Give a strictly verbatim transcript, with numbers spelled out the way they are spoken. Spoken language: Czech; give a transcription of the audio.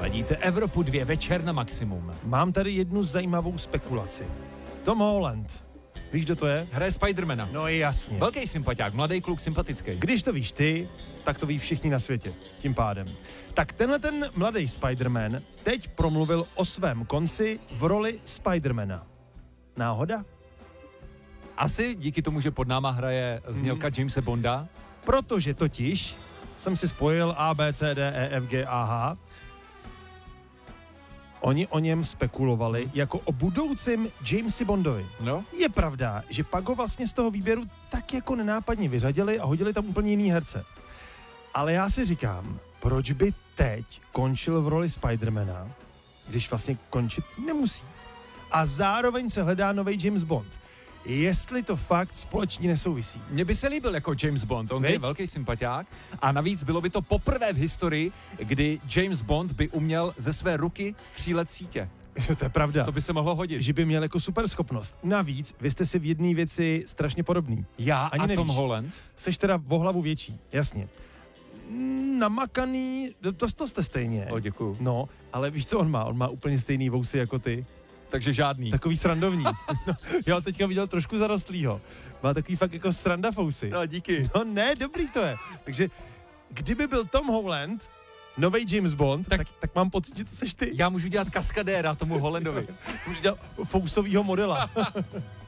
Ladíte Evropu dva večer na maximum. Mám tady jednu zajímavou spekulaci. Tom Holland. Víš, kdo to je? Hraje Spidermana. No jasně. Velký sympatiák, mladý kluk, sympatický. Když to víš ty, tak to ví všichni na světě. Tím pádem. Tak tenhle ten mladý Spiderman teď promluvil o svém konci v roli Spidermana. Náhoda? Asi díky tomu, že pod náma hraje znělka hmm. Jamese Bonda. Protože totiž jsem si spojil A, B, C, D, E, F, G, A, H. Oni o něm spekulovali hmm. jako o budoucím Jamesi Bondovi. No. Je pravda, že pak ho vlastně z toho výběru tak jako nenápadně vyřadili a hodili tam úplně jiný herce. Ale já si říkám, proč by teď končil v roli Spidermana, když vlastně končit nemusí. A zároveň se hledá nový James Bond. Jestli to fakt společně nesouvisí. Mně by se líbil jako James Bond, on Veď? je velký sympatiák a navíc bylo by to poprvé v historii, kdy James Bond by uměl ze své ruky střílet sítě. To je pravda. To by se mohlo hodit. Že by měl jako super schopnost. Navíc, vy jste si v jedné věci strašně podobný. Já Ani a nevíš. Tom Holland? Seš teda o hlavu větší, jasně. Namakaný, to, to jste stejně. O, děkuju. No, ale víš, co on má? On má úplně stejný vousy jako ty. Takže žádný. Takový srandovní. No, já ho teďka viděl trošku zarostlýho. Má takový fakt jako sranda fousy. No, díky. No ne, dobrý to je. Takže kdyby byl Tom Holland, nový James Bond, tak, tak, tak mám pocit, že to seš ty. Já můžu dělat kaskadéra tomu Hollandovi. Můžu dělat fousovýho modela.